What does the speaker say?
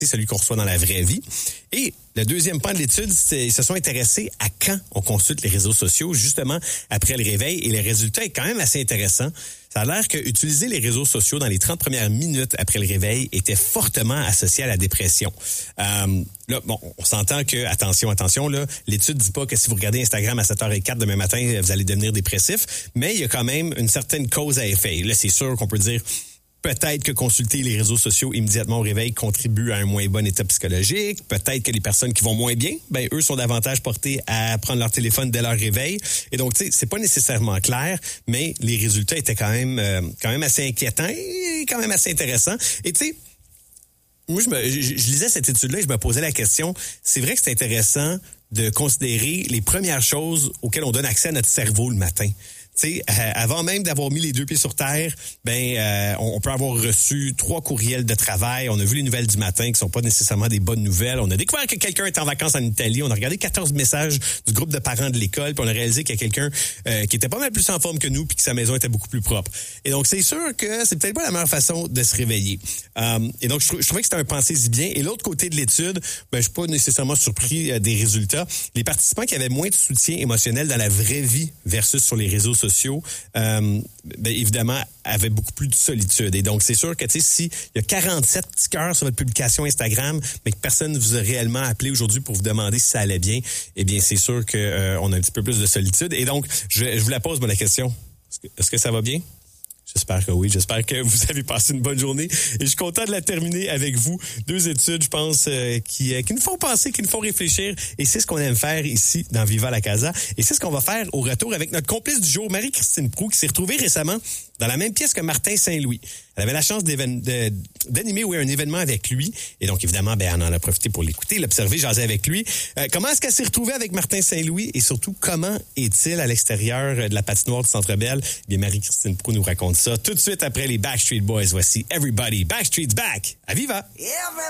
celui qu'on reçoit dans la vraie vie. Et le deuxième pan de l'étude, ils se sont intéressés à quand on consulte les réseaux sociaux, justement après le réveil. Et le résultat est quand même assez intéressant. Ça a l'air que utiliser les réseaux sociaux dans les 30 premières minutes après le réveil était fortement associé à la dépression. Là, bon, on s'entend que, attention, là, l'étude dit pas que si vous regardez Instagram à 7h04 demain matin, vous allez devenir dépressif, mais il y a quand même une certaine cause à effet. Là, c'est sûr qu'on peut dire peut-être que consulter les réseaux sociaux immédiatement au réveil contribue à un moins bon état psychologique. Peut-être que les personnes qui vont moins bien, ben eux sont davantage portés à prendre leur téléphone dès leur réveil. Et donc, tu sais, c'est pas nécessairement clair, mais les résultats étaient quand même assez inquiétants et quand même assez intéressants. Et tu sais, moi, je lisais cette étude-là et je me posais la question, c'est vrai que c'est intéressant de considérer les premières choses auxquelles on donne accès à notre cerveau le matin. T'sais, avant même d'avoir mis les deux pieds sur terre, on peut avoir reçu 3 courriels de travail. On a vu les nouvelles du matin qui sont pas nécessairement des bonnes nouvelles. On a découvert que quelqu'un est en vacances en Italie. On a regardé 14 messages du groupe de parents de l'école, puis on a réalisé qu'il y a quelqu'un qui était pas mal plus en forme que nous, puis que sa maison était beaucoup plus propre. Et donc, c'est sûr que c'est peut-être pas la meilleure façon de se réveiller. Et donc, je trouvais que c'était un pensez-y bien. Et l'autre côté de l'étude, je suis pas nécessairement surpris des résultats. Les participants qui avaient moins de soutien émotionnel dans la vraie vie versus sur les réseaux sociaux, évidemment, avaient beaucoup plus de solitude. Et donc, c'est sûr que, tu sais, s'il y a 47 petits cœurs sur votre publication Instagram, mais que personne ne vous a réellement appelé aujourd'hui pour vous demander si ça allait bien, eh bien, c'est sûr qu'on a un petit peu plus de solitude. Et donc, je vous la pose, moi, la question. Est-ce que ça va bien? J'espère que oui. J'espère que vous avez passé une bonne journée. Et je suis content de la terminer avec vous. 2 études, je pense, qui nous font penser, qui nous font réfléchir. Et c'est ce qu'on aime faire ici dans Viva la Casa. Et c'est ce qu'on va faire au retour avec notre complice du jour, Marie-Christine Proulx, qui s'est retrouvée récemment dans la même pièce que Martin Saint-Louis. Elle avait la chance d'animer un événement avec lui. Et donc, évidemment, on en a profité pour l'écouter, l'observer, jaser avec lui. Comment est-ce qu'elle s'est retrouvée avec Martin Saint-Louis? Et surtout, comment est-il à l'extérieur de la patinoire du Centre Bell? Bien, Marie-Christine Proulx nous raconte ça tout de suite après les Backstreet Boys. Voici Everybody. Backstreet's back. À Viva!